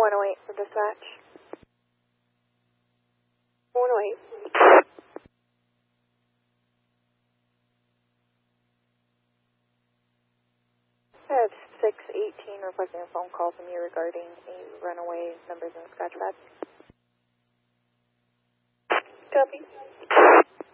108 for dispatch. 108. I have 618 requesting a phone call from you regarding a runaway numbers in the scratch pad. Copy.